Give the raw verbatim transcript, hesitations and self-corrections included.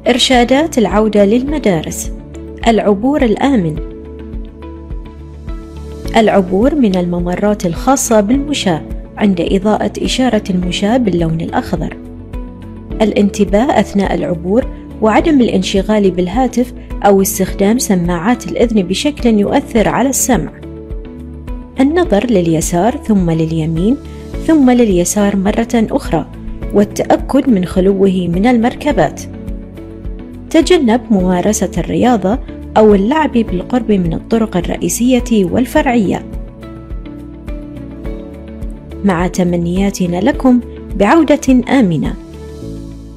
إرشادات العودة للمدارس. العبور الآمن. العبور من الممرات الخاصة بالمشاة عند إضاءة إشارة المشاة باللون الأخضر. الانتباه أثناء العبور وعدم الانشغال بالهاتف أو استخدام سماعات الإذن بشكل يؤثر على السمع. النظر لليسار ثم لليمين ثم لليسار مرة أخرى والتأكد من خلوه من المركبات. تجنب ممارسة الرياضة أو اللعب بالقرب من الطرق الرئيسية والفرعية. مع تمنياتنا لكم بعودة آمنة.